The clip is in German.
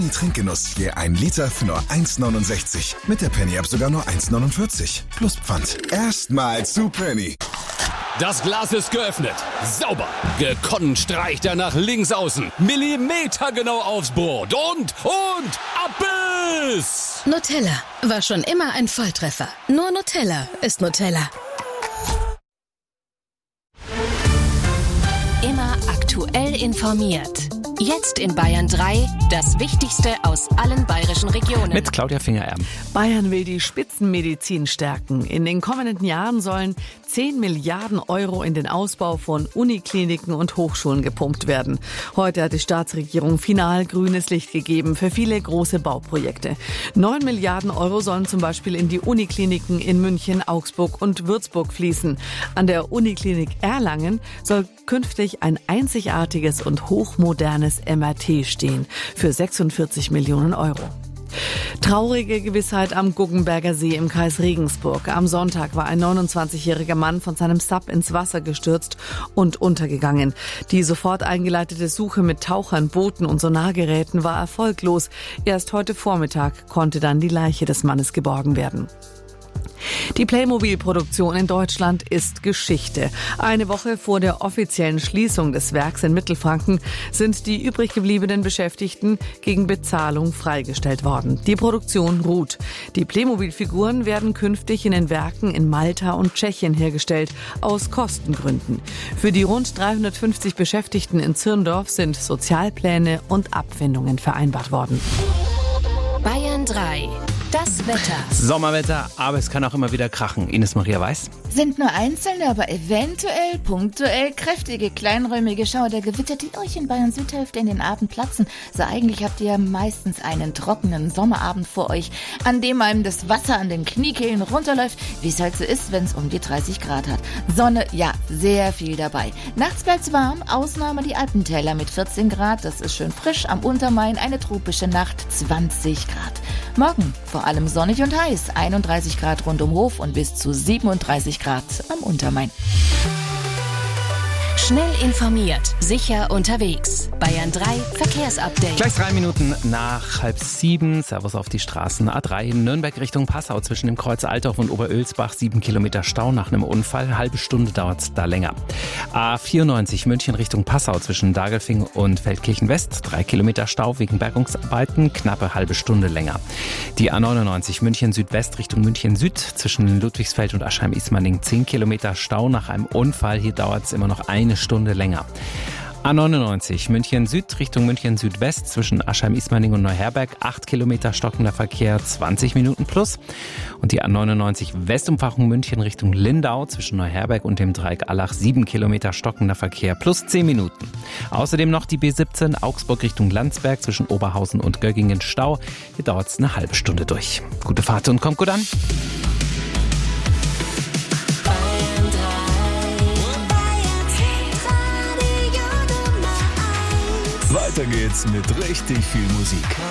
Trinkgenuss je 1 Liter für nur 1,69. Mit der Penny-App sogar nur 1,49. Plus Pfand. Erstmal zu Penny. Das Glas ist geöffnet. Sauber. Gekonnt streicht er nach links außen. Millimetergenau aufs Brot. Und ab ist! Nutella war schon immer ein Volltreffer. Nur Nutella ist Nutella. Immer aktuell informiert. Jetzt in Bayern 3, das Wichtigste aus allen bayerischen Regionen. Mit Claudia Fingererben. Bayern will die Spitzenmedizin stärken. In den kommenden Jahren sollen 10 Milliarden Euro in den Ausbau von Unikliniken und Hochschulen gepumpt werden. Heute hat die Staatsregierung final grünes Licht gegeben für viele große Bauprojekte. 9 Milliarden Euro sollen zum Beispiel in die Unikliniken in München, Augsburg und Würzburg fließen. An der Uniklinik Erlangen soll künftig ein einzigartiges und hochmodernes MRT stehen für 46 Millionen Euro. Traurige Gewissheit am Guggenberger See im Kreis Regensburg. Am Sonntag war ein 29-jähriger Mann von seinem Sub ins Wasser gestürzt und untergegangen. Die sofort eingeleitete Suche mit Tauchern, Booten und Sonargeräten war erfolglos. Erst heute Vormittag konnte dann die Leiche des Mannes geborgen werden. Die Playmobil-Produktion in Deutschland ist Geschichte. Eine Woche vor der offiziellen Schließung des Werks in Mittelfranken sind die übrig gebliebenen Beschäftigten gegen Bezahlung freigestellt worden. Die Produktion ruht. Die Playmobil-Figuren werden künftig in den Werken in Malta und Tschechien hergestellt, aus Kostengründen. Für die rund 350 Beschäftigten in Zirndorf sind Sozialpläne und Abfindungen vereinbart worden. Bayern 3. Das Wetter. Sommerwetter, aber es kann auch immer wieder krachen. Ines Maria Weiß. Sind nur einzelne, aber eventuell punktuell kräftige, kleinräumige Schauergewitter, die euch in Bayern Südhälfte in den Abend platzen. So eigentlich habt ihr meistens einen trockenen Sommerabend vor euch, an dem einem das Wasser an den Kniekehlen runterläuft, wie es halt so ist, wenn es um die 30 Grad hat. Sonne, ja, sehr viel dabei. Nachts bleibt's warm, Ausnahme die Alpentäler mit 14 Grad, das ist schön frisch. Am Untermain eine tropische Nacht, 20 Grad. Morgen vor allem sonnig und heiß, 31 Grad rund um Hof und bis zu 37 Grad am Untermain. Schnell informiert, sicher unterwegs. Bayern 3 Verkehrsupdate. Gleich 3 Minuten nach 6:30. Servus auf die Straßen. A3 Nürnberg Richtung Passau zwischen dem Kreuz Altdorf und Oberölsbach. 7 Kilometer Stau nach einem Unfall. Halbe Stunde dauert es da länger. A94 München Richtung Passau zwischen Dagelfing und Feldkirchen West. 3 Kilometer Stau wegen Bergungsarbeiten. Knappe halbe Stunde länger. Die A99 München Südwest Richtung München Süd zwischen Ludwigsfeld und Aschheim-Ismaning. 10 Kilometer Stau nach einem Unfall. Hier dauert es immer noch eine Stunde länger. A99 München Süd Richtung München Südwest zwischen Aschheim-Ismaning und Neuherberg. 8 Kilometer stockender Verkehr, 20 Minuten plus. Und die A99 Westumfahrung München Richtung Lindau zwischen Neuherberg und dem Dreieck Allach. 7 Kilometer stockender Verkehr plus 10 Minuten. Außerdem noch die B17 Augsburg Richtung Landsberg zwischen Oberhausen und Göggingen Stau. Hier dauert es eine halbe Stunde durch. Gute Fahrt und kommt gut an. Weiter geht's mit richtig viel Musik.